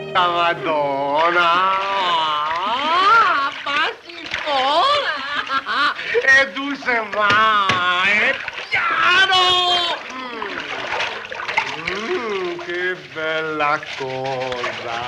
La Madonna! Passifona! E tu se vai! Piano! Che bella cosa!